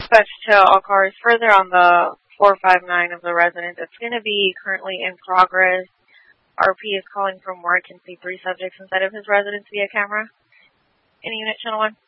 Dispatch to all cars further on the 459 of the residence. It's going to be currently in progress. RP is calling from work and see 3 subjects inside of his residence via camera. In unit, channel 1.